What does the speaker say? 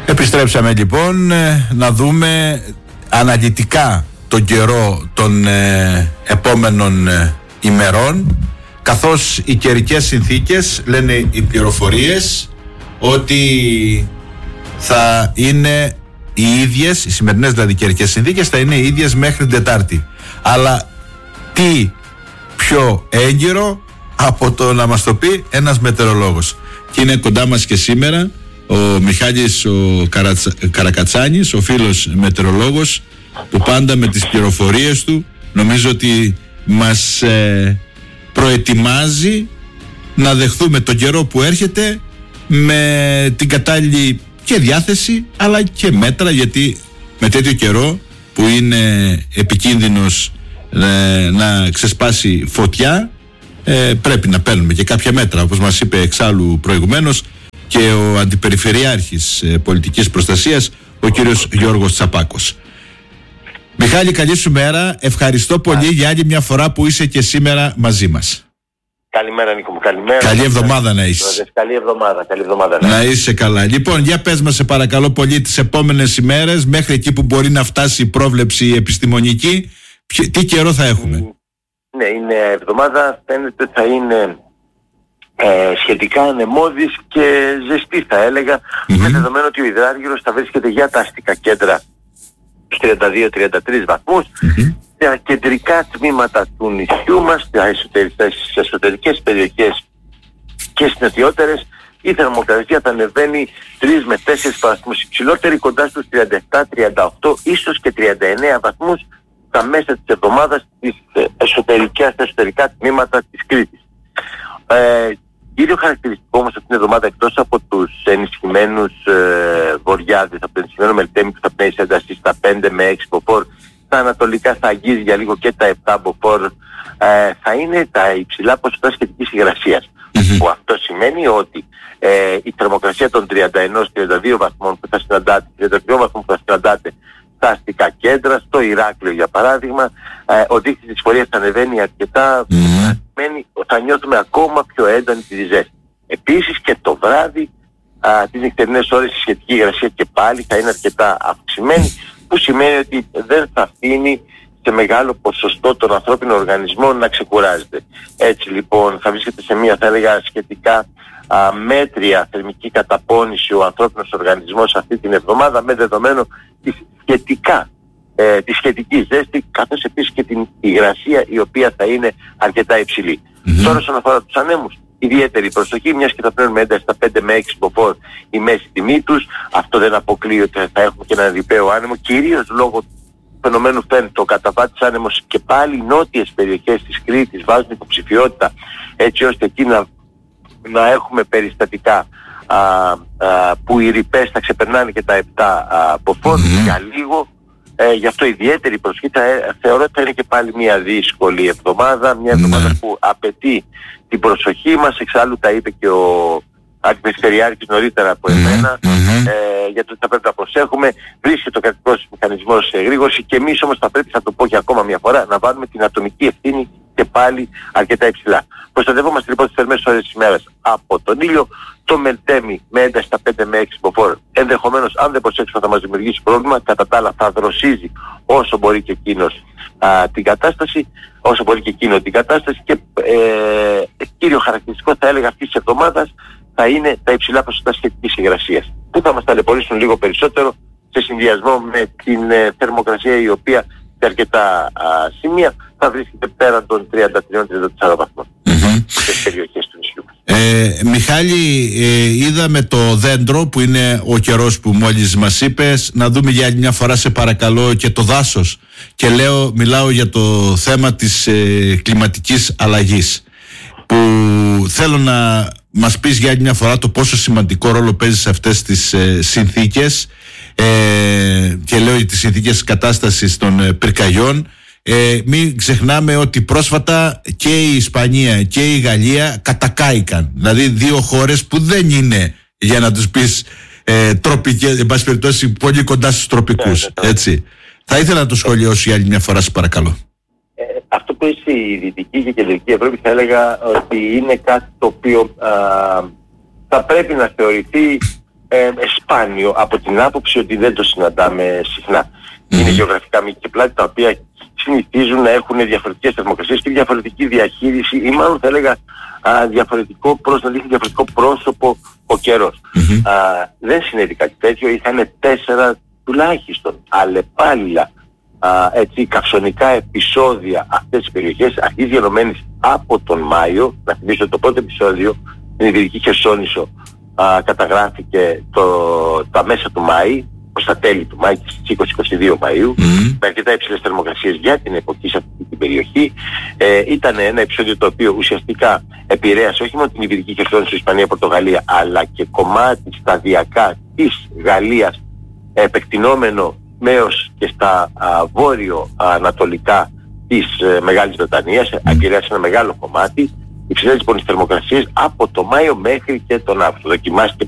Επιστρέψαμε λοιπόν να δούμε αναλυτικά τον καιρό των επόμενων ημερών, καθώς οι καιρικές συνθήκες, λένε οι πληροφορίες, ότι θα είναι οι ίδιες, οι σημερινές δηλαδή καιρικές συνθήκες θα είναι οι ίδιες μέχρι την Τετάρτη. Αλλά τι πιο έγκυρο από το να μας το πει ένας μετεωρολόγος. Και είναι κοντά μας και σήμερα ο Μιχάλης ο Καρακατσάνης, ο φίλος μετεωρολόγος, που πάντα με τις πληροφορίες του νομίζω ότι μας προετοιμάζει να δεχθούμε τον καιρό που έρχεται με την κατάλληλη και διάθεση αλλά και μέτρα, γιατί με τέτοιο καιρό που είναι επικίνδυνος να ξεσπάσει φωτιά, πρέπει να παίρνουμε και κάποια μέτρα, όπως μας είπε εξάλλου προηγουμένως και ο Αντιπεριφερειάρχης Πολιτικής Προστασίας, ο κύριος Γιώργος Τσαπάκος. Μιχάλη, καλή σου μέρα. Ευχαριστώ πολύ για άλλη μια φορά που είσαι και σήμερα μαζί μας. Καλημέρα Νίκο μου, καλημέρα. Καλή εβδομάδα να είσαι. Καλή εβδομάδα. Να είσαι καλά. Λοιπόν, για πες μας σε παρακαλώ πολύ τις επόμενες ημέρες, μέχρι εκεί που μπορεί να φτάσει η πρόβλεψη επιστημονική, τι καιρό θα έχουμε? Ναι, είναι εβδομάδα, φαίνεται θα είναι σχετικά ανεμώδης και ζεστή θα έλεγα, με δεδομένο ότι ο υδράργυρος θα βρίσκεται για τα αστικά κέντρα 32-33 βαθμούς. Στα κεντρικά τμήματα του νησιού μας, στις εσωτερικές περιοχές και στις νοτιότερες, η θερμοκρασία θα ανεβαίνει 3 με 4 βαθμούς υψηλότερη, κοντά στους 37-38, ίσως και 39 βαθμούς στα μέσα της εβδομάδας στα εσωτερικά τμήματα της Κρήτης. Κύριο χαρακτηριστικό όμως αυτήν την εβδομάδα, εκτός από τους ενισχυμένους βορειάδες, από το ενισχυμένο Μελτέμι που θα πνέει σε ένταση στα 5 με 6 μποφόρ, στα ανατολικά θα αγγίζει για λίγο και τα 7 μποφόρ, θα είναι τα υψηλά ποσοστά σχετικής υγρασίας. Που αυτό σημαίνει ότι η θερμοκρασία των 31-32 βαθμών που θα συναντάτε, 32 βαθμών που θα συναντάτε στα αστικά κέντρα, στο Ηράκλειο για παράδειγμα, ο δείκτης της φορείας θα ανεβαίνει αρκετά, θα νιώθουμε ακόμα πιο έντονη τη ζέστη. Επίσης και το βράδυ, τις νυχτερινές ώρες η σχετική υγρασία και πάλι θα είναι αρκετά αυξημένη, που σημαίνει ότι δεν θα αφήνει σε μεγάλο ποσοστό τον ανθρώπινο οργανισμό να ξεκουράζεται. Έτσι λοιπόν θα βρίσκεται σε μια, θα έλεγα, σχετικά μέτρια θερμική καταπώνηση ο ανθρώπινος οργανισμός αυτή την εβδομάδα, με δεδομένο τη σχετική ζέστη, καθώς επίσης και την υγρασία η οποία θα είναι αρκετά υψηλή. Τώρα όσον αφορά τους ανέμους, ιδιαίτερη προσοχή, μιας και θα παίρνουμε ένταση στα 5 με 6 μποφόρ η μέση τιμή τους. Αυτό δεν αποκλείει ότι θα έχουμε και έναν ρηπαίο άνεμο, κυρίως λόγω του φαινομένου φαίνεται ο καταβάτης άνεμος, και πάλι οι νότιες περιοχές της Κρήτης βάζουν υποψηφιότητα, έτσι ώστε εκεί να έχουμε περιστατικά που οι ρηπές θα ξεπερνάνε και τα 7 μποφόρ για λίγο. Γι' αυτό ιδιαίτερη προσοχή. Θεωρώ ότι θα είναι και πάλι μια δύσκολη εβδομάδα, μια εβδομάδα που απαιτεί την προσοχή μας. Εξάλλου τα είπε και ο Αντιπεριφερειάρχης νωρίτερα από εμένα, για το ότι θα πρέπει να προσέχουμε. Βρίσκεται ο κρατικός μηχανισμός σε εγρήγορση, και εμείς όμως θα πρέπει, θα το πω και ακόμα μια φορά, να βάλουμε την ατομική ευθύνη και πάλι αρκετά υψηλά. Προστατευόμαστε λοιπόν τις θερμές ώρες της ημέρας από τον ήλιο. Το Μελτέμι με ένταση στα 5 με 6 μποφόρ ενδεχομένως, αν δεν προσέξουμε, θα μας δημιουργήσει πρόβλημα. Κατά τα άλλα θα δροσίζει όσο μπορεί και εκείνος την κατάσταση, όσο μπορεί και εκείνο την κατάσταση, και κύριο χαρακτηριστικό θα έλεγα αυτής της εβδομάδας θα είναι τα υψηλά ποσοστά σχετικής υγρασίας, που θα μας ταλαιπωρήσουν λίγο περισσότερο σε συνδυασμό με την θερμοκρασία η οποία σε αρκετά σημεία θα βρίσκεται πέραν των 33-34 βαθμών στις περιοχές του νησιού. Μιχάλη, είδαμε το δέντρο που είναι ο καιρός που μόλις μας είπες. Να δούμε για άλλη μια φορά σε παρακαλώ και το δάσος, και μιλάω για το θέμα της κλιματικής αλλαγής, που θέλω να μας πεις για άλλη μια φορά το πόσο σημαντικό ρόλο παίζει σε αυτές τις συνθήκες, και λέω για τις συνθήκες κατάστασης των πυρκαγιών. Μην ξεχνάμε ότι πρόσφατα και η Ισπανία και η Γαλλία κατακάηκαν. Δηλαδή δύο χώρες που δεν είναι, για να τους πεις, τροπικές, εν πάση περιπτώσει πολύ κοντά στους τροπικούς, έτσι. Θα ήθελα να το σχολιάσω για άλλη μια φορά, σας παρακαλώ. Αυτό που είσαι η Δυτική και Κεντρική Ευρώπη, θα έλεγα ότι είναι κάτι το οποίο θα πρέπει να θεωρηθεί σπάνιο από την άποψη ότι δεν το συναντάμε συχνά. Είναι γεωγραφικά μήκη και πλάτη τα οποία συνηθίζουν να έχουν διαφορετικές θερμοκρασίες και διαφορετική διαχείριση, ή μάλλον θα έλεγα διαφορετικό πρόσωπο ο καιρός. Δεν συνέβη κάτι τέτοιο, είχαν 4 τουλάχιστον αλλεπάλληλα καυσονικά επεισόδια αυτές τις περιοχές, αρχής γενομένης από τον Μάιο. Να θυμίσω ότι το πρώτο επεισόδιο στην Ιβηρική Χερσόνησο καταγράφηκε τα μέσα του Μάη, προς τα τέλη του Μάη και στις 20-22 Μαΐου, με αρκετά υψηλές θερμοκρασίες για την εποχή σε αυτή την περιοχή. Ήταν ένα επεισόδιο το οποίο ουσιαστικά επηρέασε όχι μόνο την Ιβηρική Χερσόνησο, Ισπανία, Πορτογαλία, αλλά και κομμάτι σταδιακά της Γαλλίας, επεκτηνόμενο έως και στα βόρειο-ανατολικά της Μεγάλης Βρετανίας, επηρέασε ένα μεγάλο κομμάτι. Υψηλές λοιπόν τις θερμοκρασίες από το Μάιο μέχρι και τον Αύγουστο. Δοκιμάστηκε